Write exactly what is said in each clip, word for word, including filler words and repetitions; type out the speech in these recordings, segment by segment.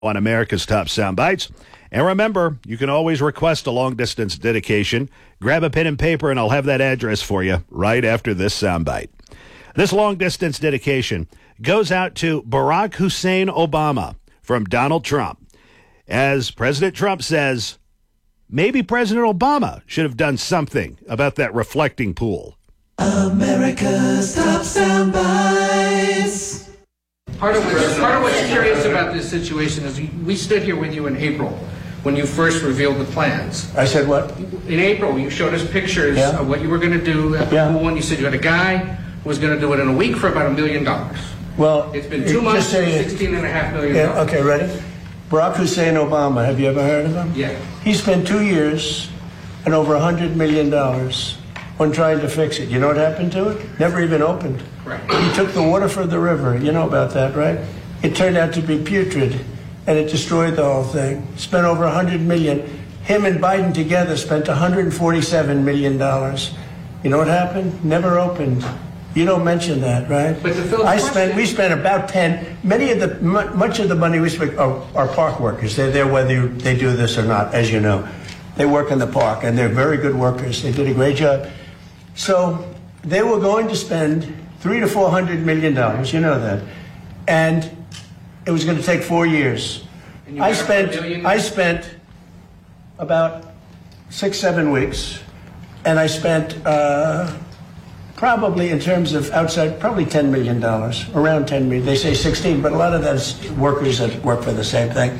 on America's Top Soundbites. And remember, you can always request a long-distance dedication. Grab a pen and paper, and I'll have that address for you right after this soundbite. This long-distance dedication goes out to Barack Hussein Obama from Donald Trump. As President Trump says, maybe President Obama should have done something about that reflecting pool. America's Top Soundbites. Part of, what's, part of what's curious about this situation is we stood here with you in April when you first revealed the plans. I said what? In April, you showed us pictures yeah. of what you were going to do at the yeah. pool, and you said you had a guy who was going to do it in a week for about a million dollars. Well, it's been two months, say, sixteen and a half million yeah, dollars. Okay, ready? Barack Hussein Obama, have you ever heard of him? Yeah. He spent two years and over a hundred million dollars on trying to fix it. You know what happened to it? Never even opened. Right. He took the water for the river. You know about that, right? It turned out to be putrid, and it destroyed the whole thing. Spent over a hundred million. Him and Biden together spent one hundred forty-seven million dollars. You know what happened? Never opened. You don't mention that, right? But the Phil's I question- spent. We spent about ten. Many of the m- much of the money we spent are, are park workers. They're there whether you, they do this or not, as you know. They work in the park, and they're very good workers. They did a great job. So they were going to spend three to four hundred million dollars. You know that, and it was going to take four years. I spent. I spent about six, seven weeks, and I spent uh, probably, in terms of outside, probably ten million dollars, around ten million. They say sixteen, but a lot of that's workers that work for the same thing.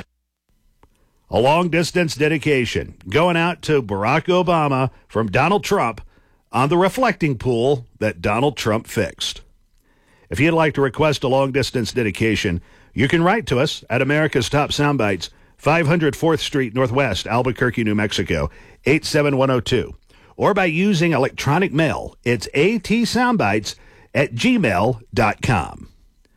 A long-distance dedication going out to Barack Obama from Donald Trump on the reflecting pool that Donald Trump fixed. If you'd like to request a long-distance dedication, you can write to us at America's Top Soundbites, five hundred fourth Street Northwest, Albuquerque, New Mexico, eight seven one oh two. Or by using electronic mail. It's atsoundbites at gmail dot com.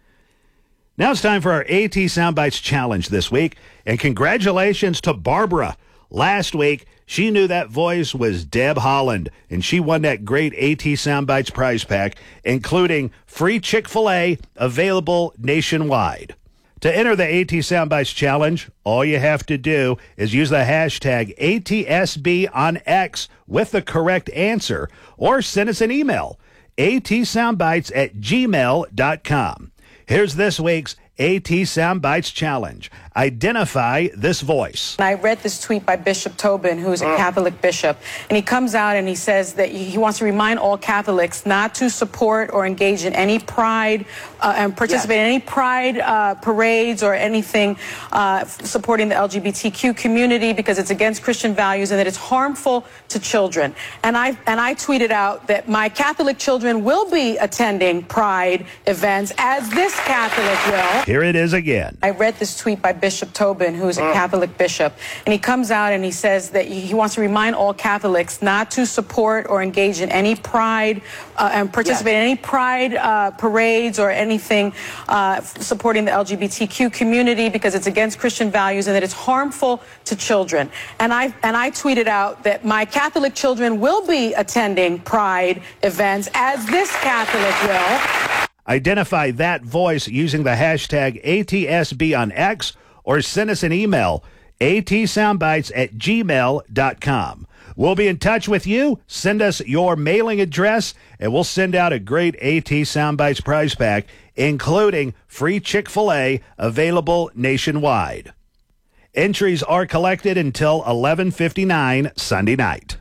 Now it's time for our AT Soundbites Challenge this week, and congratulations to Barbara. Last week, she knew that voice was Deb Holland, and she won that great AT Soundbites prize pack, including free Chick-fil-A available nationwide. To enter the AT Soundbites Challenge, all you have to do is use the hashtag A T S B on X with the correct answer, or send us an email, atsoundbites at gmail dot com. Here's this week's AT Soundbites Challenge. Identify this voice. I read this tweet by Bishop Tobin, who's a Catholic bishop, and he comes out and he says that he wants to remind all Catholics not to support or engage in any pride uh, and participate yes. in any pride uh, parades or anything uh, supporting the L G B T Q community because it's against Christian values and that it's harmful to children. And I and I tweeted out that my Catholic children will be attending pride events, as this Catholic will. Here it is again. I read this tweet by Bishop Tobin, who's a Catholic bishop, and he comes out and he says that he wants to remind all Catholics not to support or engage in any pride uh, and participate yes. in any pride uh, parades or anything uh, supporting the L G B T Q community because it's against Christian values and that it's harmful to children. And I and I tweeted out that my Catholic children will be attending pride events, as this Catholic will. Identify that voice using the hashtag A T S B on X, or send us an email, atsoundbites at gmail dot com. We'll be in touch with you. Send us your mailing address, and we'll send out a great AT Soundbites prize pack, including free Chick-fil-A available nationwide. Entries are collected until eleven fifty-nine Sunday night.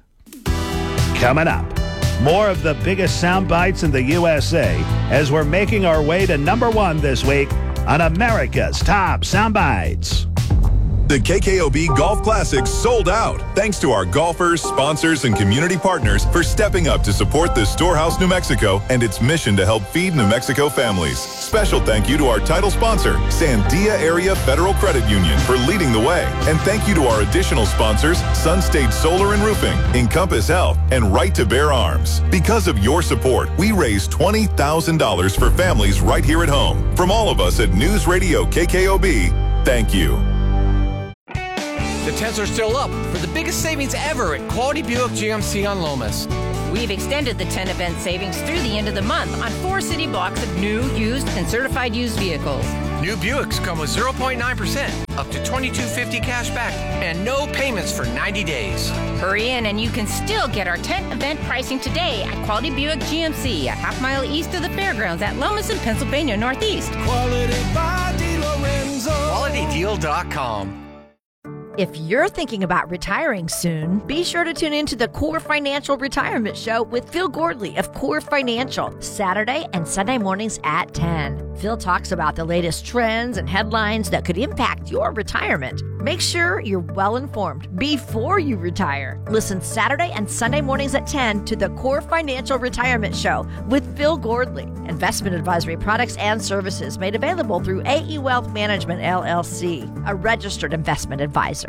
Coming up, more of the biggest sound bites in the U S A as we're making our way to number one this week on America's Top Soundbites. The K K O B Golf Classic sold out. Thanks to our golfers, sponsors, and community partners for stepping up to support the Storehouse New Mexico and its mission to help feed New Mexico families. Special thank you to our title sponsor, Sandia Area Federal Credit Union, for leading the way. And thank you to our additional sponsors, Sun State Solar and Roofing, Encompass Health, and Right to Bear Arms. Because of your support, we raised twenty thousand dollars for families right here at home. From all of us at News Radio K K O B, thank you. The tents are still up for the biggest savings ever at Quality Buick G M C on Lomas. We've extended the ten event savings through the end of the month on four city blocks of new, used, and certified used vehicles. New Buicks come with zero point nine percent, up to twenty-two fifty cash back, and no payments for ninety days. Hurry in and you can still get our tent event pricing today at Quality Buick G M C, a half mile east of the fairgrounds at Lomas in Pennsylvania Northeast. Quality by DeLorenzo. quality deal dot com. If you're thinking about retiring soon, be sure to tune into the Core Financial Retirement Show with Phil Gordley of Core Financial, Saturday and Sunday mornings at ten. Phil talks about the latest trends and headlines that could impact your retirement. Make sure you're well informed before you retire. Listen Saturday and Sunday mornings at ten to the Core Financial Retirement Show with Phil Gordley. Investment advisory products and services made available through A E Wealth Management, L L C, a registered investment advisor.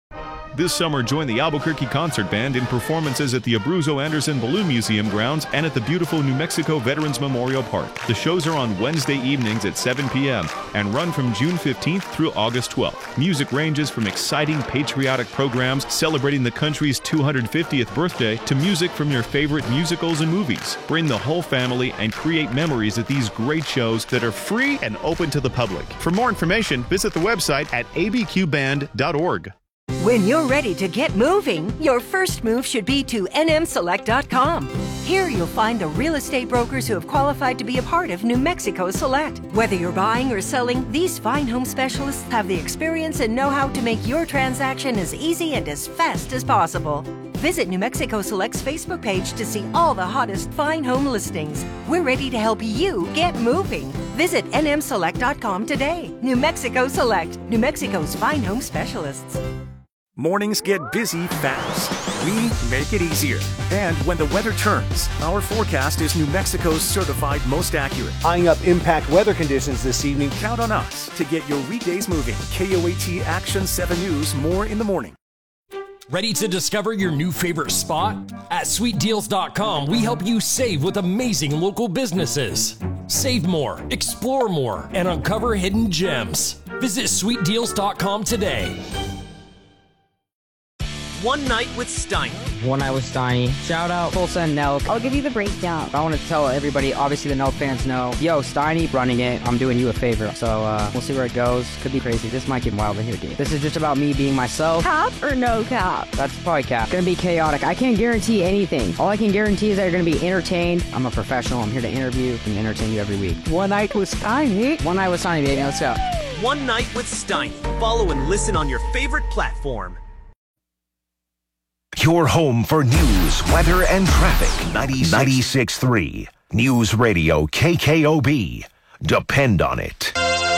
This summer, join the Albuquerque Concert Band in performances at the Abruzzo Anderson Balloon Museum grounds and at the beautiful New Mexico Veterans Memorial Park. The shows are on Wednesday evenings at seven p.m. and run from June fifteenth through August twelfth. Music ranges from exciting patriotic programs celebrating the country's two hundred fiftieth birthday to music from your favorite musicals and movies. Bring the whole family and create memories at these great shows that are free and open to the public. For more information, visit the website at a b q band dot org. When you're ready to get moving, your first move should be to N M select dot com. Here you'll find the real estate brokers who have qualified to be a part of New Mexico Select. Whether you're buying or selling, these fine home specialists have the experience and know-how to make your transaction as easy and as fast as possible. Visit New Mexico Select's Facebook page to see all the hottest fine home listings. We're ready to help you get moving. Visit N M select dot com today. New Mexico Select, New Mexico's fine home specialists. Mornings get busy fast. We make it easier. And when the weather turns, our forecast is New Mexico's certified most accurate. Eyeing up impact weather conditions this evening. Count on us to get your weekdays moving. K O A T Action seven News, more in the morning. Ready to discover your new favorite spot? At sweet deals dot com, we help you save with amazing local businesses. Save more, explore more, and uncover hidden gems. Visit sweet deals dot com today. One Night with Steiny. One Night with Steiny. Shout out Tulsa and Nelk. I'll give you the breakdown. I want to tell everybody, obviously the Nelk fans know, yo, Steiny running it, I'm doing you a favor. So uh, we'll see where it goes. Could be crazy. This might get wild in here, dude. This is just about me being myself. Cap or no cap? That's probably cap. Gonna be chaotic. I can't guarantee anything. All I can guarantee is that you're gonna be entertained. I'm a professional. I'm here to interview and entertain you every week. One Night with Steiny. One Night with Steiny, baby. Let's go. One Night with Steiny. Follow and listen on your favorite platform. Your home for news, weather, and traffic. ninety-six point three News Radio K K O B. Depend on it.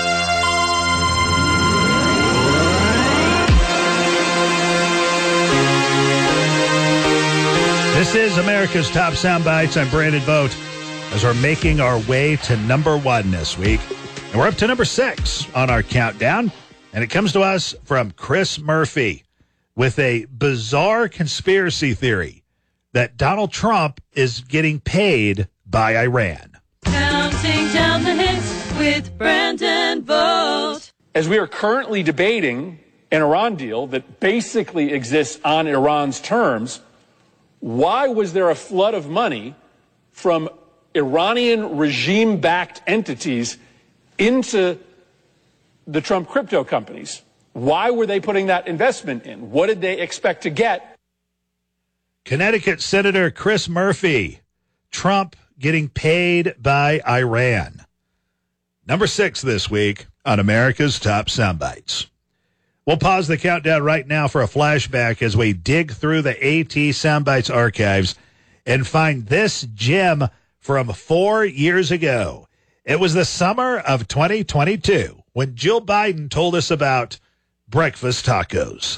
This is America's Top Soundbites. I'm Brandon Vogt as we're making our way to number one this week. And we're up to number six on our countdown. And it comes to us from Chris Murphy with a bizarre conspiracy theory that Donald Trump is getting paid by Iran. Counting down the hits with Brandon Vogt. As we are currently debating an Iran deal that basically exists on Iran's terms, why was there a flood of money from Iranian regime-backed entities into the Trump crypto companies? Why were they putting that investment in? What did they expect to get? Connecticut Senator Chris Murphy, Trump getting paid by Iran. Number six this week on America's Top Soundbites. We'll pause the countdown right now for a flashback as we dig through the AT Soundbites archives and find this gem from four years ago. It was the summer of twenty twenty-two when Jill Biden told us about breakfast tacos.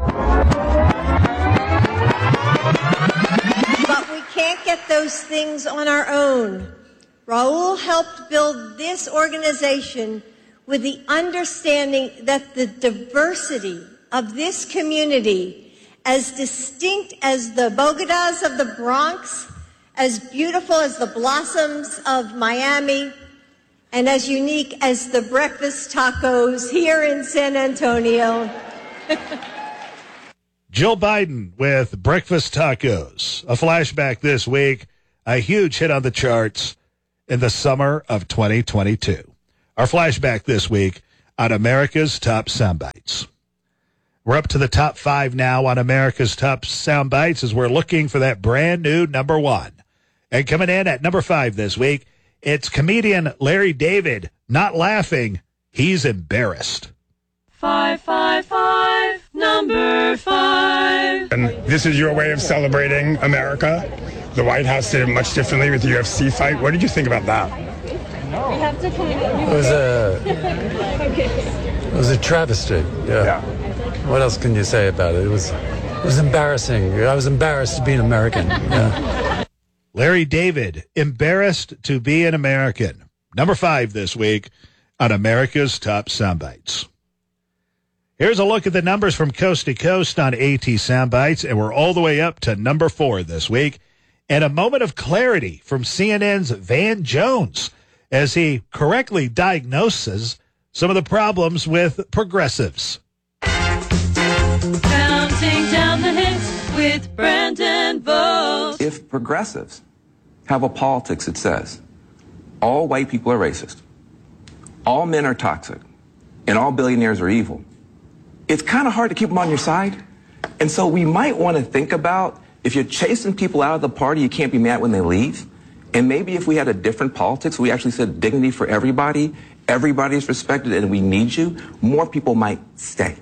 But we can't get those things on our own. Raul helped build this organization with the understanding that the diversity of this community, as distinct as the Bogotas of the Bronx, as beautiful as the blossoms of Miami, and as unique as the breakfast tacos here in San Antonio. Jill Biden with breakfast tacos. A flashback this week. A huge hit on the charts in the summer of twenty twenty-two. Our flashback this week on America's Top Soundbites. We're up to the top five now on America's Top Soundbites as we're looking for that brand new number one. And coming in at number five this week, it's comedian Larry David. Not laughing, he's embarrassed. Five, five, five, number five. And this is your way of celebrating America. The White House did it much differently with the U F C fight. What did you think about that? We have to come in. It was a, it was a travesty. Yeah. yeah. What else can you say about it? It was, it was embarrassing. I was embarrassed to be an American. Yeah. Larry David, embarrassed to be an American. Number five this week on America's Top Soundbites. Here's a look at the numbers from coast to coast on AT Soundbites, and we're all the way up to number four this week. And a moment of clarity from C N N's Van Jones as he correctly diagnoses some of the problems with progressives. Counting down the hits with Brandon Vogt. If progressives have a politics that says all white people are racist, all men are toxic, and all billionaires are evil, it's kind of hard to keep them on your side. And so we might want to think about, if you're chasing people out of the party, you can't be mad when they leave. And maybe if we had a different politics, we actually said dignity for everybody, everybody's respected, and we need you, more people might stay.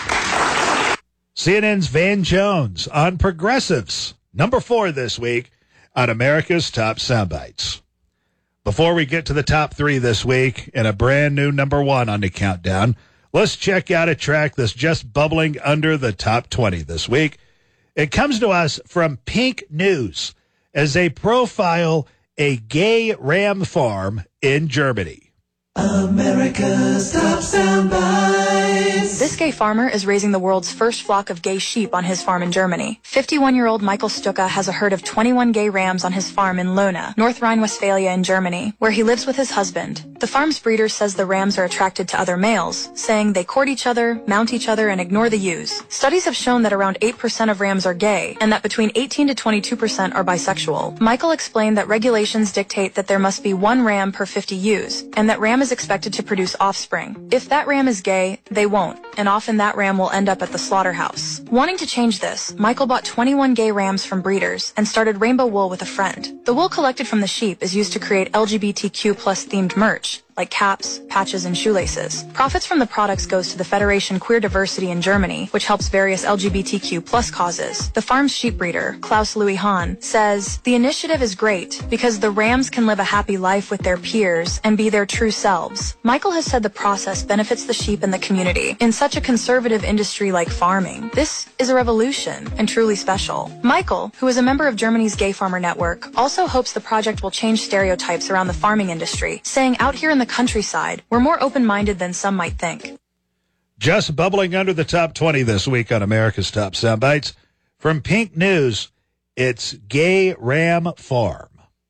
C N N's Van Jones on progressives. Number four this week on America's Top Soundbites. Before we get to the top three this week and a brand new number one on the countdown, let's check out a track that's just bubbling under the top twenty this week. It comes to us from Pink News as they profile a gay ram farm in Germany. America's Top Soundbites. This gay farmer is raising the world's first flock of gay sheep on his farm in Germany. fifty-one-year-old Michael Stucke has a herd of twenty-one gay rams on his farm in Lohna, North Rhine-Westphalia in Germany, where he lives with his husband. The farm's breeder says the rams are attracted to other males, saying they court each other, mount each other, and ignore the ewes. Studies have shown that around eight percent of rams are gay, and that between eighteen to twenty-two percent are bisexual. Michael explained that regulations dictate that there must be one ram per fifty ewes, and that ram is expected to produce offspring. If that ram is gay, they won't, and often that ram will end up at the slaughterhouse. Wanting to change this, Michael bought twenty-one gay rams from breeders and started Rainbow Wool with a friend. The wool collected from the sheep is used to create L G B T Q plus themed merch, like caps, patches, and shoelaces. Profits from the products goes to the Federation Queer Diversity in Germany, which helps various L G B T Q plus causes. The farm's sheep breeder, Klaus Louis Hahn, says, "The initiative is great because the rams can live a happy life with their peers and be their true selves." Michael has said the process benefits the sheep and the community. In such a conservative industry like farming, this is a revolution and truly special. Michael, who is a member of Germany's Gay Farmer Network, also hopes the project will change stereotypes around the farming industry, saying out here in the countryside, we're more open-minded than some might think. Just bubbling under the top twenty this week on America's Top Soundbites. From Pink News, it's Gay Ram Farm.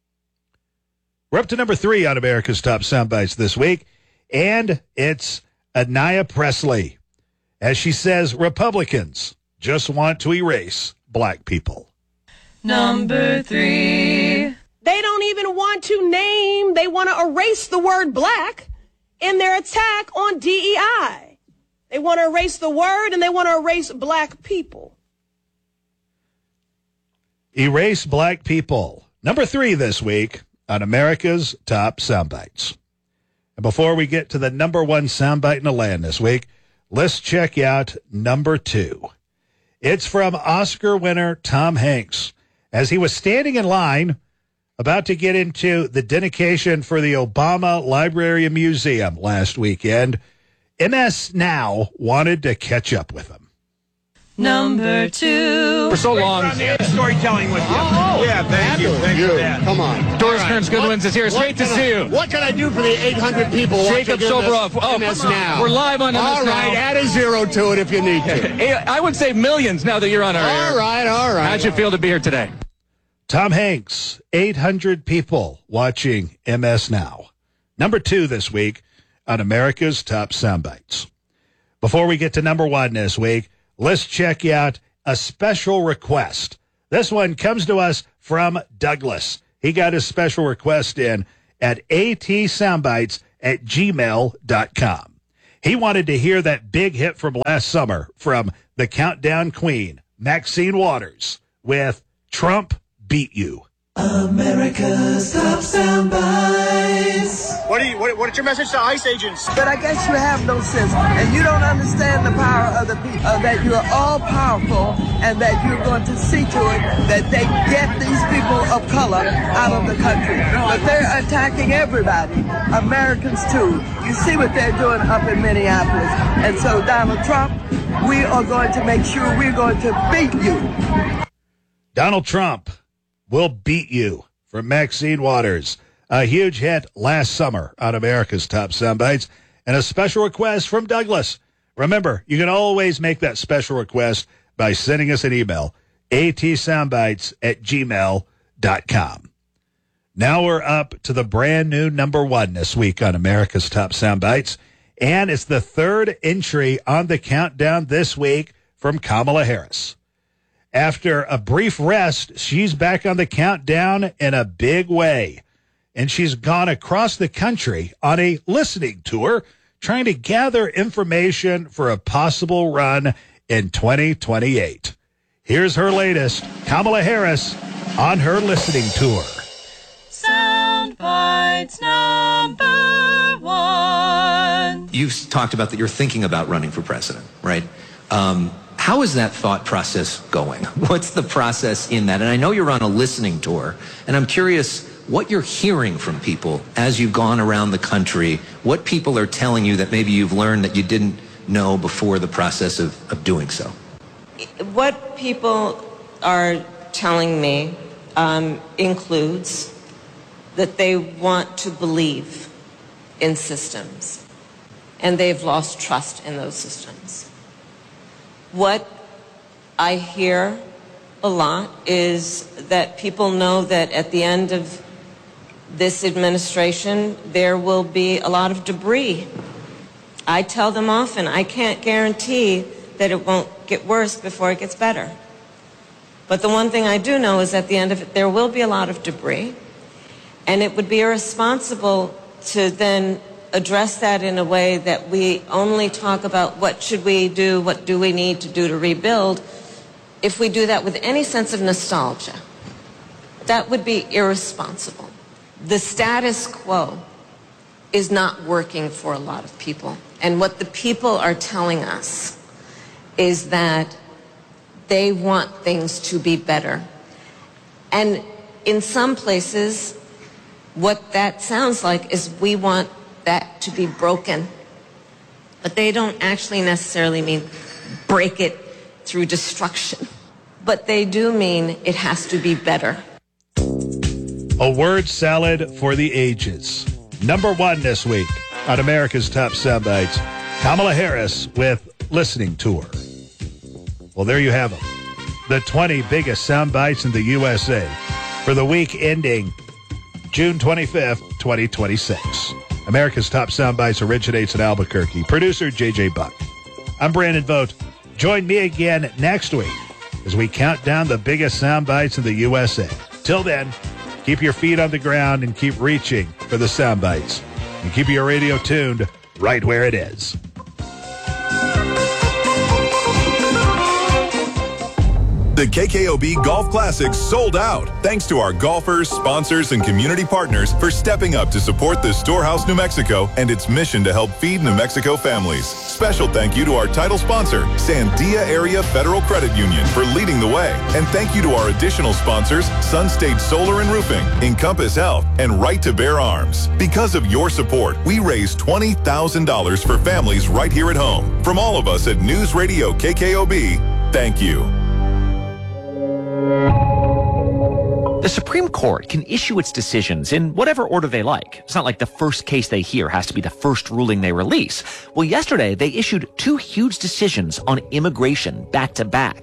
We're up to number three on America's Top Soundbites this week, and it's Anaya Presley. As she says, Republicans just want to erase black people. Number three. They don't even want to name, they want to erase the word black in their attack on D E I. They want to erase the word and they want to erase black people. Erase black people. Number three this week on America's Top Soundbites. And before we get to the number one soundbite in the land this week, let's check out number two. It's from Oscar winner Tom Hanks as he was standing in line about to get into the dedication for the Obama Library and Museum last weekend. M S Now wanted to catch up with him. Number two. For so long. Storytelling with you. Oh, yeah, thank you. Thanks you. for that. Come on. Doris right. Kearns Goodwins is here. It's great to see you. What can I do for the eight hundred people Jacob Soboroff. Oh, M S Now? We're live on M S All Now. right, add a zero to it if you need to. I would say millions now that you're on our air. All right, all right. How'd you feel to be here today? Tom Hanks, eight hundred people watching M S Now. Number two this week on America's Top Soundbites. Before we get to number one this week, let's check out a special request. This one comes to us from Douglas. He got his special request in at atsoundbites at gmail dot com. He wanted to hear that big hit from last summer from the Countdown Queen, Maxine Waters, with Trump Beat You. America's Top Soundbites. What are you? What, what's your message to ICE agents? But I guess you have no sense, and you don't understand the power of the people. Uh, that you're all powerful, and that you're going to see to it that they get these people of color out of the country. But they're attacking everybody, Americans too. You see what they're doing up in Minneapolis, and so Donald Trump, we are going to make sure we're going to beat you. Donald Trump will beat you from Maxine Waters. A huge hit last summer on America's Top Soundbites, and a special request from Douglas. Remember, you can always make that special request by sending us an email, atsoundbites at gmail dot com. Now we're up to the brand new number one this week on America's Top Soundbites, and it's the third entry on the countdown this week from Kamala Harris. After a brief rest, she's back on the countdown in a big way. And she's gone across the country on a listening tour, trying to gather information for a possible run in twenty twenty-eight. Here's her latest, Kamala Harris, on her listening tour. Soundbites number one. You've talked about that you're thinking about running for president, right? Um, How is that thought process going? What's the process in that? And I know you're on a listening tour, and I'm curious what you're hearing from people as you've gone around the country, what people are telling you that maybe you've learned that you didn't know before the process of, of doing so. What people are telling me um, includes that they want to believe in systems, and they've lost trust in those systems. What I hear a lot is that people know that at the end of this administration, there will be a lot of debris. I tell them often, I can't guarantee that it won't get worse before it gets better. But the one thing I do know is at the end of it, there will be a lot of debris, and it would be irresponsible to then address that in a way that we only talk about what should we do, what do we need to do to rebuild. If we do that with any sense of nostalgia, that would be irresponsible. The status quo is not working for a lot of people. And what the people are telling us is that they want things to be better. And in some places, what that sounds like is we want that to be broken. But they don't actually necessarily mean break it through destruction. But they do mean it has to be better. A word salad for the ages. Number one this week on America's Top Soundbites, Kamala Harris with Listening Tour. Well, there you have them. The twenty biggest soundbites in the U S A for the week ending June twenty-fifth, twenty twenty-six. America's Top Soundbites originates in Albuquerque. Producer J J Buck. I'm Brandon Vogt. Join me again next week as we count down the biggest soundbites in the U S A. Till then, keep your feet on the ground and keep reaching for the soundbites. And keep your radio tuned right where it is. The K K O B Golf Classic sold out. Thanks to our golfers, sponsors, and community partners for stepping up to support the Storehouse New Mexico and its mission to help feed New Mexico families. Special thank you to our title sponsor, Sandia Area Federal Credit Union, for leading the way. And thank you to our additional sponsors, Sun State Solar and Roofing, Encompass Health, and Right to Bear Arms. Because of your support, we raised twenty thousand dollars for families right here at home. From all of us at News Radio K K O B, thank you. The Supreme Court can issue its decisions in whatever order they like. It's not like the first case they hear has to be the first ruling they release. Well, yesterday they issued two huge decisions on immigration back to back.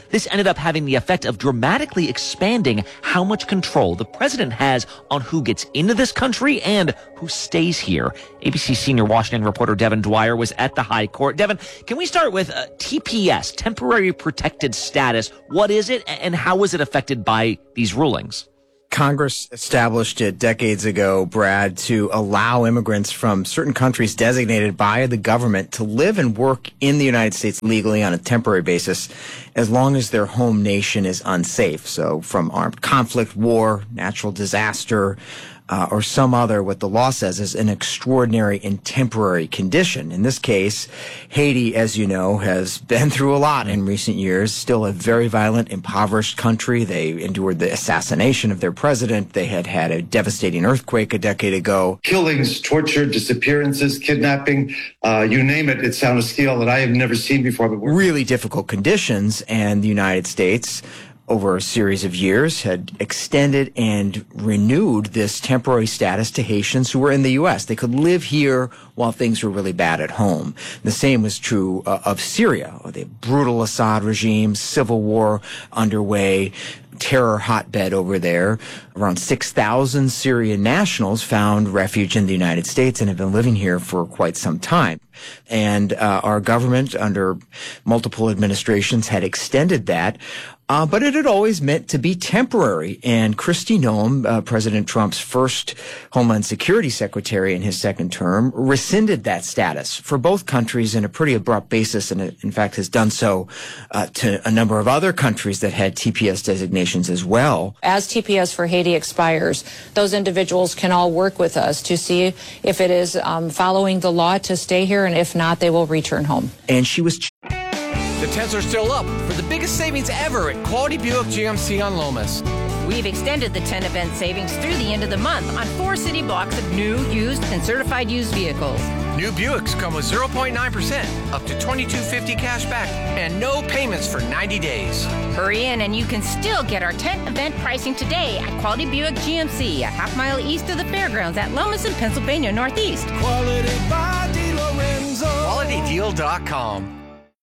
This ended up having the effect of dramatically expanding how much control the president has on who gets into this country and who stays here. A B C senior Washington reporter Devin Dwyer was at the High Court. Devin, can we start with uh, T P S, temporary protected status? What is it, and how was it affected by these rulings? Congress established it decades ago, Brad, to allow immigrants from certain countries designated by the government to live and work in the United States legally on a temporary basis as long as their home nation is unsafe. So from armed conflict, war, natural disaster, Uh, or some other, what the law says is an extraordinary and temporary condition. In this case, Haiti, as you know, has been through a lot in recent years, still a very violent, impoverished country. They endured the assassination of their president. They had had a devastating earthquake a decade ago. Killings, torture, disappearances, kidnapping, uh, you name it, it's on a scale that I have never seen before. Really difficult conditions, and the United States, over a series of years, had extended and renewed this temporary status to Haitians who were in the U S. They could live here while things were really bad at home. The same was true uh, of Syria, the brutal Assad regime, civil war underway, terror hotbed over there. Around six thousand Syrian nationals found refuge in the United States and have been living here for quite some time. And uh, our government, under multiple administrations, had extended that. Uh, but it had always meant to be temporary. And Kristi Noem, uh, President Trump's first Homeland Security Secretary in his second term, rescinded that status for both countries in a pretty abrupt basis, and in fact has done so uh, to a number of other countries that had T P S designations as well. As T P S for Haiti expires, those individuals can all work with us to see if it is um, following the law to stay here, and if not, they will return home. And she was... The tents are still up for the biggest savings ever at Quality Buick G M C on Lomas. We've extended the tent event savings through the end of the month on four city blocks of new, used, and certified used vehicles. New Buicks come with zero point nine percent, up to twenty-two fifty cash back, and no payments for ninety days. Hurry in and you can still get our tent event pricing today at Quality Buick G M C, a half mile east of the fairgrounds at Lomas in Pennsylvania Northeast. Quality by DeLorenzo. quality deal dot com.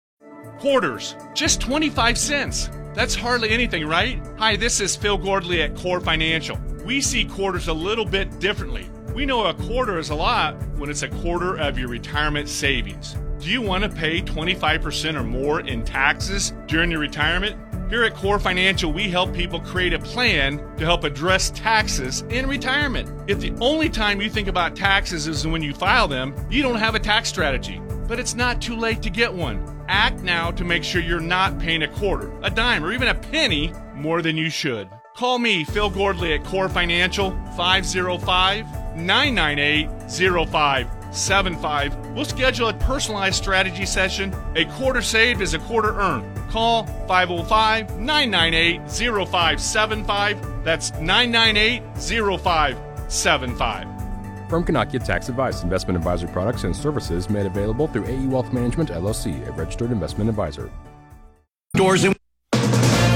Quarters, just twenty-five cents. That's hardly anything, right? Hi, this is Phil Gordley at Core Financial. We see quarters a little bit differently. We know a quarter is a lot when it's a quarter of your retirement savings. Do you want to pay twenty-five percent or more in taxes during your retirement? Here at Core Financial, we help people create a plan to help address taxes in retirement. If the only time you think about taxes is when you file them, you don't have a tax strategy. But it's not too late to get one. Act now to make sure you're not paying a quarter, a dime, or even a penny more than you should. Call me, Phil Gordley, at Core Financial, five oh five, nine nine eight, oh five seven five. We'll schedule a personalized strategy session. A quarter saved is a quarter earned. Call five oh five, nine nine eight, oh five seven five. That's nine nine eight, oh five seven five. Firm cannot give tax advice. Investment advisory products and services made available through A E Wealth Management, L L C, a registered investment advisor. Doors and